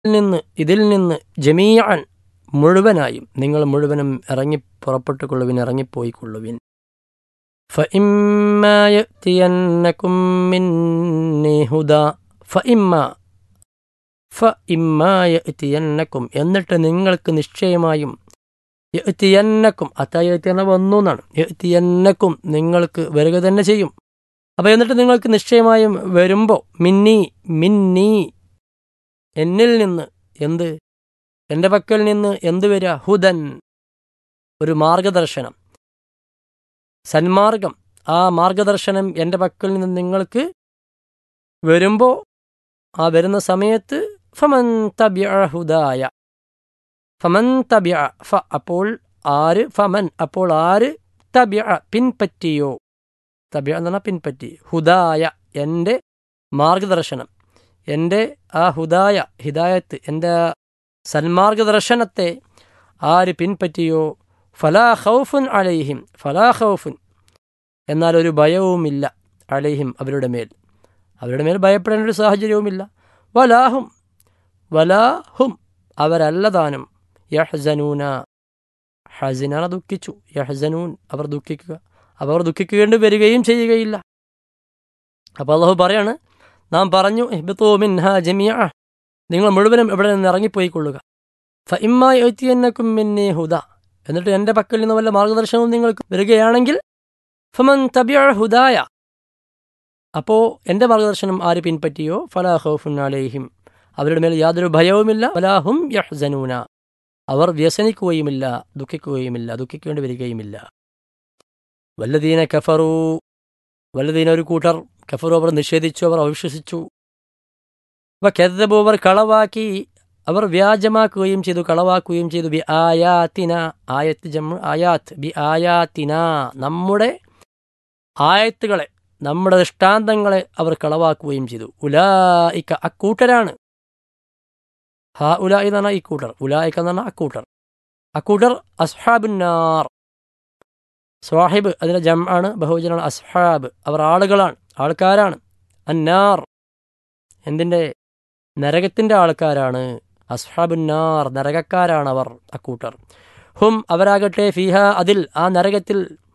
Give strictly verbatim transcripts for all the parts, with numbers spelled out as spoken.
നിന്ന് ഇതിൽ നിന്ന് ജമീഅൻ മുഴുവനായും നിങ്ങൾ മുഴുവനും ഇറങ്ങി പുറപ്പെട്ടുകൊള്ളുവിൻ, ഇറങ്ങിപ്പോയിക്കൊള്ളുവിൻ. ഫഇമ്മാ യഅ്തിയന്നകും മിന്നീ ഹുദാ ഫഇമ്മാ ഫഇമ്മാ യഅ്തിയന്നകും എന്നിട്ട് നിങ്ങൾക്ക് നിശ്ചയമായും യഅ്തിയന്നകും അത്തായത്തിന വന്നു എന്നാണ്. യഅ്തിയന്നകും നിങ്ങൾക്ക് വരിക തന്നെ ചെയ്യും. അപ്പോൾ എന്നിട്ട് നിങ്ങൾക്ക് നിശ്ചയമായും വരുമ്പോൾ മിന്നി മിന്നി എന്നിൽ നിന്ന് എന്ത് എൻ്റെ പക്കൽ നിന്ന് എന്ത് വരിക? ഹുദൻ ഒരു മാർഗദർശനം, സന്മാർഗം. ആ മാർഗദർശനം എൻ്റെ പക്കൽ നിന്ന് നിങ്ങൾക്ക് വരുമ്പോൾ ആ വരുന്ന സമയത്ത് ഫമൻ തബിഅ ഹുദായ ഫമൻ തബിഅ ഫ അപ്പോൾ ആര് ഫമൻ അപ്പോൾ ആര് തബിഅ പിൻപറ്റിയോ, തബിഅ എന്ന് പറഞ്ഞാൽ പിൻപറ്റി, ഹുദായ എൻ്റെ മാർഗദർശനം, എൻ്റെ ആ ഹുദായ ഹിദായത്ത് എൻ്റെ സന്മാർഗദർശനത്തെ ആര് പിൻപറ്റിയോ ഫലാ ഖൗഫുൻ അലൈഹിം ഫലാ ഖൗഫുൻ എന്നാൽ ഒരു ഭയവുമില്ല അലൈഹിം അവരുടെ മേൽ, അവരുടെ മേൽ ഭയപ്പെടേണ്ട ഒരു സാഹചര്യവുമില്ല. വലാഹും വലാഹും അവരല്ലതാനും യഹ്സനൂന ഹസിനാണ് ദുഃഖിച്ചു, യഹ്സനൂൻ അവർ ദുഃഖിക്കുക, അവർ ദുഃഖിക്കേണ്ടി വരികയും ചെയ്യുകയില്ല. അപ്പോൾ അല്ലാഹു പറയാണ്, നാം പറഞ്ഞു ഇഹ്ബിതു മിൻഹാ ജമീഅ നിങ്ങൾ മുഴുവനും ഇവിടെ നിന്ന് ഇറങ്ങിപ്പോയിക്കൊള്ളുക. ഫഇമ്മാ യഅ്തിയന്നകും മിന്നീ ഹുദാ എന്നിട്ട് എൻ്റെ പക്കൽ നിന്ന് വല്ല മാർഗദർശനവും നിങ്ങൾക്ക് വരികയാണെങ്കിൽ ഫമൻ തബിഅ ഹുദായ അപ്പോൾ എൻ്റെ മാർഗദർശനം ആര് പിൻപറ്റിയോ ഫലാ ഖൗഫുൻ അലൈഹിം അവരുടെ മേൽ യാതൊരു ഭയവുമില്ല, വലാഹും യഹ്സനൂന അവർ വ്യസനിക്കുകയുമില്ല, ദുഃഖിക്കുകയുമില്ല, ദുഃഖിക്കേണ്ടി വരികയുമില്ല. വല്ലദീന കഫറൂ വല്ലദീന ഒരു കൂട്ടർ കഫറു അവർ നിഷേധിച്ചു, അവർ അവിശ്വസിച്ചു. വകദ്ദബു അവർ കളവാക്കി, അവർ വ്യാജമാക്കുകയും ചെയ്തു, കളവാക്കുകയും ചെയ്തു. ബി ആയാത്തിന ആയത്ത് ജംഉ ആയാത്ത് ബി ആയാത്തിന നമ്മുടെ ആയത്തുകളെ നമ്മുടെ ദൃഷ്ടാന്തങ്ങളെ അവർ കളവാക്കുകയും ചെയ്തു. ഉലായിക്ക അക്കൂട്ടരാണ്, ഹാ ഉലായി എന്ന് പറഞ്ഞാൽ ഈ കൂട്ടർ, ഉലായിക്ക എന്ന് പറഞ്ഞാൽ അക്കൂട്ടർ, അക്കൂട്ടർ അസ്ഹാബുന്നാർ സ്വാഹിബ് അതിൻ്റെ ജം ആണ്, ബഹുവചനാണ് അസ്ഹാബ്, അവർ ആളുകളാണ്, ആൾക്കാരാണ്. അന്നാർ എന്തിൻ്റെ നരകത്തിൻ്റെ ആൾക്കാരാണ്, അസ്ഹാബുന്നാർ നരകക്കാരാണ് അവർ അക്കൂട്ടർ. ഹും അവരാകട്ടെ ഫീഹ അതിൽ ആ നരകത്തിൽ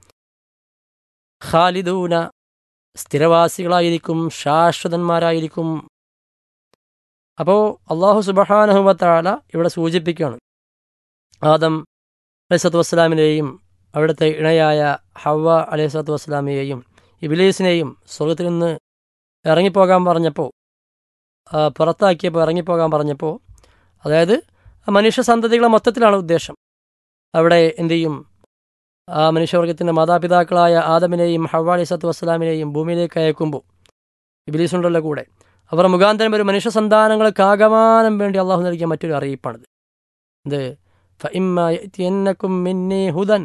ഖാലിദൂന സ്ഥിരവാസികളായിരിക്കും, ശാശ്വതന്മാരായിരിക്കും. അപ്പോൾ അല്ലാഹു സുബ്ഹാനഹു വ തആല ഇവിടെ സൂചിപ്പിക്കുകയാണ് ആദം അലൈഹിസ്സലാത്തു വസ്സലാമിനെയും അവിടുത്തെ ഇണയായ ഹവ്വ അലൈഹിസ്സലാത്തു വസ്സലാമിനെയും ഇബ്ലീസിനെയും സ്വർഗ്ഗത്തിൽ നിന്ന് ഇറങ്ങിപ്പോകാൻ പറഞ്ഞപ്പോൾ, പുറത്താക്കിയപ്പോൾ ഇറങ്ങിപ്പോകാൻ പറഞ്ഞപ്പോൾ, അതായത് മനുഷ്യ സന്തതികളെ മൊത്തത്തിലാണ് ഉദ്ദേശം. അവിടെ എന്തു ചെയ്യും, ആ മനുഷ്യവർഗത്തിൻ്റെ മാതാപിതാക്കളായ ആദമിനെയും ഹവ്വ അലൈഹിസ്സലാത്തു വസ്സലാമിനെയും ഭൂമിയിലേക്ക് അയക്കുമ്പോൾ ഇബ്ലീസുണ്ടല്ലോ കൂടെ, അവർ മുഖാന്തരം ഒരു മനുഷ്യ സന്താനങ്ങൾക്ക് ആഗമനം വേണ്ടി അള്ളാഹു നൽകിയ മറ്റൊരു അറിയിപ്പാണിത്. ഇത് ഫഇമ്മാ യഅ്തിയന്നകും മിന്നീ ഹുദൻ.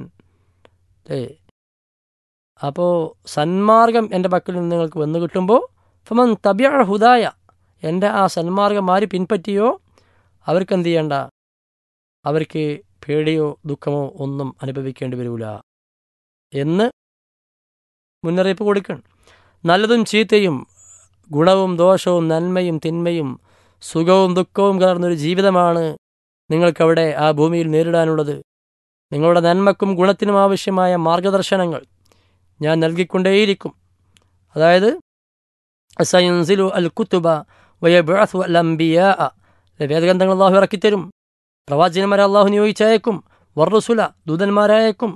അപ്പോൾ സന്മാർഗം എൻ്റെ പക്കൽ നിന്ന് നിങ്ങൾക്ക് വന്നു കിട്ടുമ്പോൾ ഫമൻ തബിഅ ഹുദായ എൻ്റെ ആ സന്മാർഗം ആര് പിൻപറ്റിയോ അവർക്ക് എന്ത് ചെയ്യണ്ട, അവർക്ക് പേടിയോ ദുഃഖമോ ഒന്നും അനുഭവിക്കേണ്ടി വരില്ല എന്ന് മുന്നറിയിപ്പ് കൊടുക്കണം. നല്ലതും ചീത്തയും ഗുണവും ദോഷവും നന്മയും തിന്മയും സുഖവും ദുഃഖവും കലർന്നൊരു ജീവിതമാണ് നിങ്ങൾക്കവിടെ ആ ഭൂമിയിൽ നേരിടാനുള്ളത്. നിങ്ങളുടെ നന്മക്കും ഗുണത്തിനും ആവശ്യമായ മാർഗദർശനങ്ങൾ ഞാൻ നൽകിക്കൊണ്ടേയിരിക്കും. അതായത് സയൻസിലു അൽ കുത്തുബ വയബ്അസു അൽ അംബിയാ വേദഗ്രന്ഥങ്ങൾ അല്ലാഹു ഇറക്കിത്തരും, പ്രവാചകന്മാരെ അല്ലാഹു നിയോഗിച്ചയക്കും, വറുസുല ദൂതന്മാരയക്കും.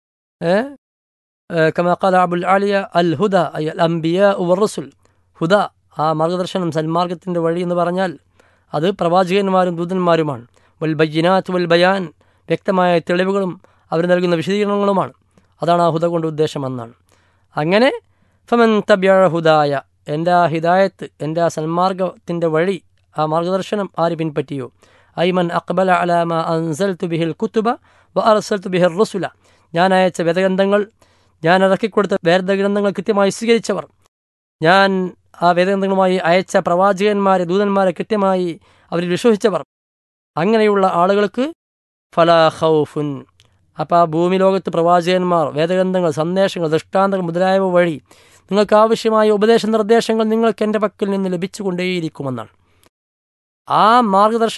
കമാ ഖാല അബുൽ ആലിയ അൽ ഹുദ അൽ അംബിയാ വറുസുൽ ഹുദ ആ മാർഗദർശനം സന്മാർഗത്തിൻ്റെ വഴി എന്ന് പറഞ്ഞാൽ അത് പ്രവാചകന്മാരും ദൂതന്മാരുമാണ്. വൽ ബയ്യിനാത്ത് വൽ ബയാൻ വ്യക്തമായ തെളിവുകളും അവർ നൽകുന്ന വിശദീകരണങ്ങളുമാണ്. അതാണ് ആ ഹുദ കൊണ്ട് ഉദ്ദേശമെന്നാണ്. അങ്ങനെ ഫമൻ തബിഅ ഹുദായ എൻ്റെ ആ ഹിദായത്ത് എൻ്റെ ആ സന്മാർഗത്തിൻ്റെ വഴി ആ മാർഗദർശനം ആര് പിൻപറ്റിയോ ഐമൻ അഖ്ബല അലാ മാ അൻസൽതു ബിഹിൽ കുത്തുബ വ അർസൽതു ബിഹിർ റസുല ഞാൻ അയച്ച വേദഗ്രന്ഥങ്ങൾ, ഞാൻ ഇറക്കിക്കൊടുത്ത വേദഗ്രന്ഥങ്ങൾ കൃത്യമായി സ്വീകരിച്ചവർ, ഞാൻ ആ വേദഗ്രന്ഥങ്ങളുമായി അയച്ച പ്രവാചകന്മാരെ ദൂതന്മാരെ കൃത്യമായി അവരിൽ വിശ്വസിച്ചവർ, അങ്ങനെയുള്ള ആളുകൾക്ക് ഫലാ ഖൗഫുൻ അപ്പോൾ ആ ഭൂമി ലോകത്ത് പ്രവാചകന്മാർ വേദഗ്രന്ഥങ്ങൾ സന്ദേശങ്ങൾ ദൃഷ്ടാന്തങ്ങൾ മുതലായവ വഴി നിങ്ങൾക്ക് ആവശ്യമായ ഉപദേശ നിർദ്ദേശങ്ങൾ നിങ്ങൾക്ക് എൻ്റെ പക്കൽ നിന്ന് ലഭിച്ചുകൊണ്ടേയിരിക്കുമെന്നാണ്. ആ മാർഗദർശനം